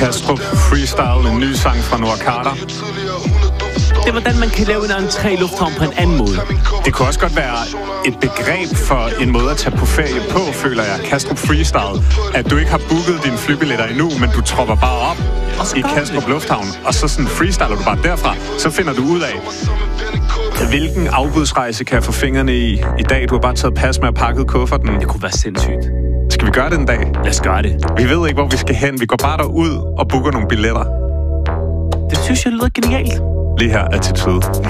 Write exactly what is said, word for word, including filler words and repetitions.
Kastrup Freestyle, en ny sang fra Noah Carter. Det er, hvordan man kan lave en entré i lufthavn på en anden måde. Det kunne også godt være et begreb for en måde at tage på ferie på, føler jeg. Kastrup Freestyle. At du ikke har booket dine flybilletter endnu, men du tropper bare op i Kastrup Lufthavn, og så sådan freestyler du bare derfra. Så finder du ud af, hvilken afbudsrejse kan jeg få fingrene i i dag. Du har bare taget pas med at pakke kufferten. Det kunne være sindssygt. Skal vi gøre det en dag? Lad os gøre det. Vi ved ikke, hvor vi skal hen. Vi går bare derud og booker nogle billetter. Det synes jeg lyder genialt. Lige her, Attitude.